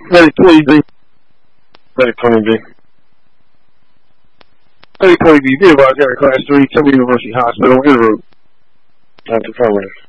Medic 20B. Medic 20B. Medic 20B, be advised, got a Class 3, Temple University Hospital, en route. That's affirmative.